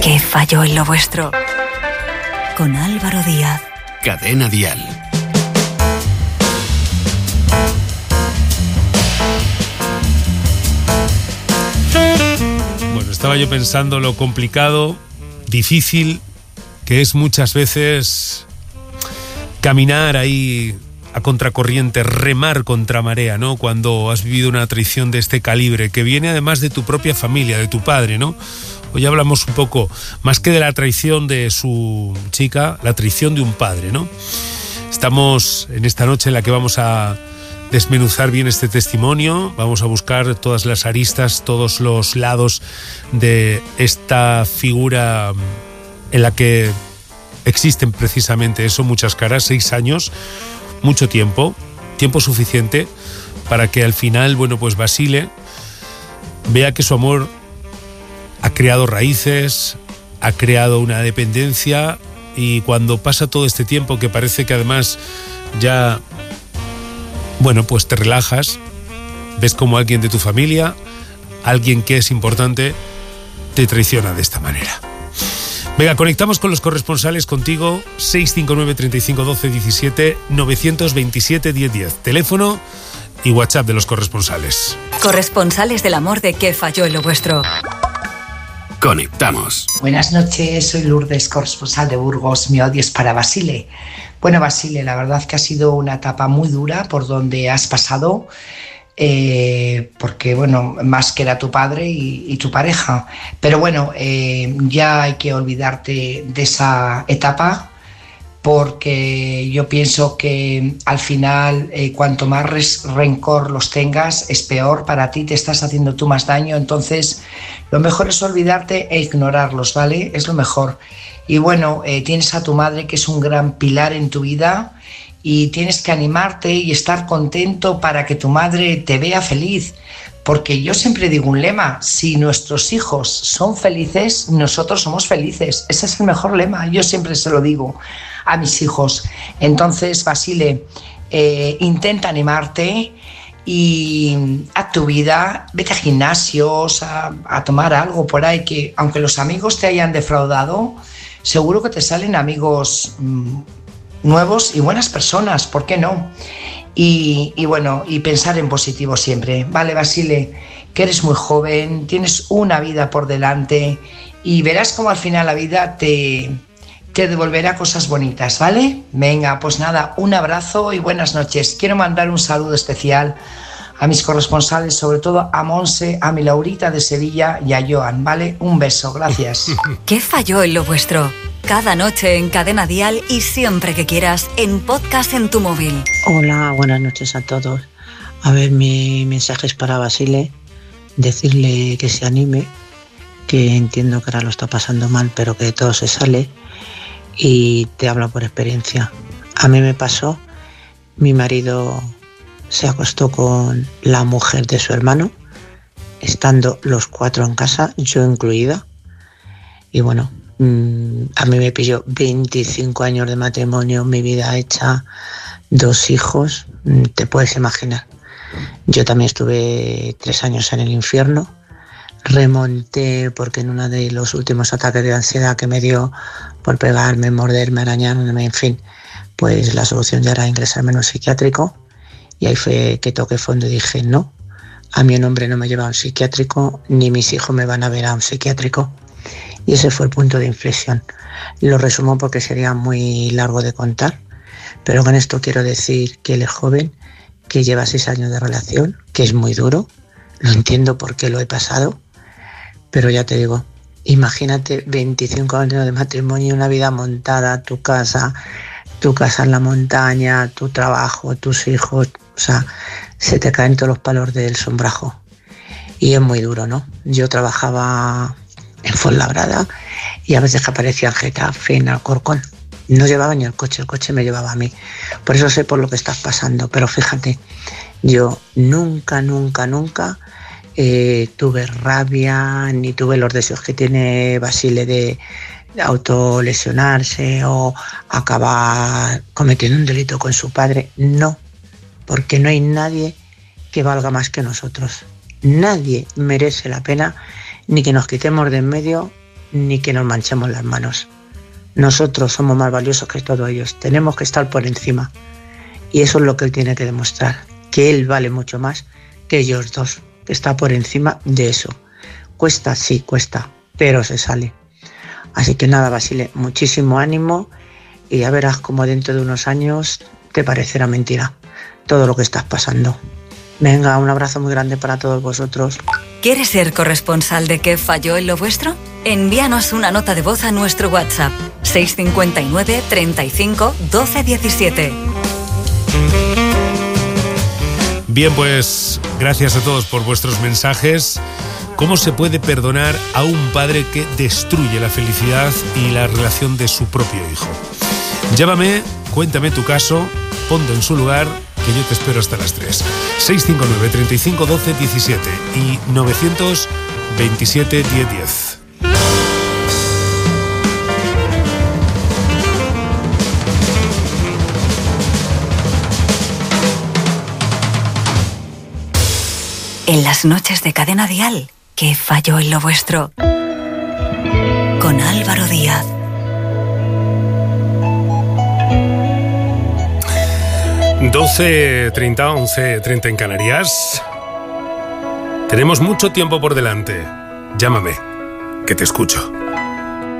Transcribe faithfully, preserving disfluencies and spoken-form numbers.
¿Qué falló en lo vuestro? Con Álvaro Díaz. Cadena Dial. Bueno, estaba yo pensando lo complicado, difícil, que es muchas veces caminar ahí a contracorriente, remar contra marea, ¿no? Cuando has vivido una traición de este calibre, que viene además de tu propia familia, de tu padre, ¿no? Hoy hablamos un poco, más que de la traición de su chica, la traición de un padre, ¿no? Estamos en esta noche en la que vamos a desmenuzar bien este testimonio, vamos a buscar todas las aristas, todos los lados de esta figura en la que existen precisamente eso, muchas caras, seis años, mucho tiempo, tiempo suficiente para que al final, bueno, pues Basile vea que su amor ha creado raíces, ha creado una dependencia, y cuando pasa todo este tiempo que parece que además ya, bueno, pues te relajas, ves como alguien de tu familia, alguien que es importante, te traiciona de esta manera. Venga, conectamos con los corresponsales contigo, seis cinco nueve, treinta y cinco, doce, diecisiete, novecientos veintisiete, diez diez, teléfono y WhatsApp de los corresponsales. Corresponsales del amor de ¿Qué falló en lo vuestro? Conectamos. Buenas noches, soy Lourdes, corresponsal de Burgos. Mi odio es para Basile. Bueno, Basile, la verdad que ha sido una etapa muy dura por donde has pasado, eh, porque, bueno, más que era tu padre y, y tu pareja. Pero bueno, eh, ya hay que olvidarte de esa etapa, porque yo pienso que al final eh, cuanto más res, rencor los tengas es peor para ti, te estás haciendo tú más daño. Entonces lo mejor es olvidarte e ignorarlos, ¿vale? Es lo mejor. Y bueno, eh, tienes a tu madre, que es un gran pilar en tu vida, y tienes que animarte y estar contento para que tu madre te vea feliz. Porque yo siempre digo un lema: si nuestros hijos son felices, nosotros somos felices. Ese es el mejor lema, yo siempre se lo digo a mis hijos. Entonces, Basile, eh, intenta animarte y haz tu vida, vete a gimnasios, a, a tomar algo por ahí, que aunque los amigos te hayan defraudado, seguro que te salen amigos mmm, nuevos y buenas personas, ¿por qué no? Y, y bueno, y pensar en positivo siempre, ¿vale, Basile? Que eres muy joven, tienes una vida por delante y verás cómo al final la vida te, te devolverá cosas bonitas, ¿vale? Venga, pues nada, un abrazo y buenas noches. Quiero mandar un saludo especial a mis corresponsales, sobre todo a Monse, a mi Laurita de Sevilla y a Joan, ¿vale? Un beso, gracias. ¿Qué falló en lo vuestro? Cada noche en Cadena Dial y siempre que quieras en podcast en tu móvil. Hola, buenas noches a todos. A ver, mi mensaje es para Basile, decirle que se anime, que entiendo que ahora lo está pasando mal, pero que de todo se sale, y te hablo por experiencia. A mí me pasó, mi marido se acostó con la mujer de su hermano, estando los cuatro en casa, yo incluida, y bueno, a mí me pilló veinticinco años de matrimonio, mi vida hecha, dos hijos, te puedes imaginar. Yo también estuve tres años en el infierno, remonté porque en uno de los últimos ataques de ansiedad que me dio por pegarme, morderme, arañarme, en fin, pues la solución ya era ingresarme en un psiquiátrico, y ahí fue que toqué fondo y dije no, a mí un hombre no me lleva a un psiquiátrico, ni mis hijos me van a ver a un psiquiátrico. Y ese fue el punto de inflexión. Lo resumo porque sería muy largo de contar, pero con esto quiero decir que él es joven, que lleva seis años de relación, que es muy duro, lo entiendo porque lo he pasado, pero ya te digo, imagínate veinticinco años de matrimonio, una vida montada, tu casa, tu casa en la montaña, tu trabajo, tus hijos, o sea, se te caen todos los palos del sombrajo. Y es muy duro, ¿no? Yo trabajaba en Fuenlabrada y a veces que aparecía en Getafe, en Alcorcón. No llevaba ni el coche, el coche me llevaba a mí. Por eso sé por lo que estás pasando, pero fíjate, yo nunca, nunca, nunca eh, tuve rabia, ni tuve los deseos que tiene Basile de autolesionarse o acabar cometiendo un delito con su padre. No, porque no hay nadie que valga más que nosotros. Nadie merece la pena ni que nos quitemos de en medio ni que nos manchemos las manos. Nosotros somos más valiosos que todos ellos, tenemos que estar por encima. Y eso es lo que él tiene que demostrar, que él vale mucho más que ellos dos, que está por encima de eso. Cuesta, sí, cuesta, pero se sale. Así que nada, Basile, muchísimo ánimo y ya verás cómo dentro de unos años te parecerá mentira todo lo que estás pasando. Venga, un abrazo muy grande para todos vosotros. ¿Quieres ser corresponsal de qué falló en lo vuestro? Envíanos una nota de voz a nuestro WhatsApp seis cinco nueve, treinta y cinco, doce diecisiete. Bien, pues gracias a todos por vuestros mensajes. ¿Cómo se puede perdonar a un padre que destruye la felicidad y la relación de su propio hijo? Llámame, cuéntame tu caso, ponte en su lugar, que yo te espero hasta las tres. seis cinco nueve, treinta y cinco, doce diecisiete y nueve veintisiete, diez diez. En las noches de Cadena Dial, ¿qué falló en lo vuestro? Con Álvaro Díaz. doce treinta, once treinta en Canarias. Tenemos mucho tiempo por delante. Llámame, que te escucho.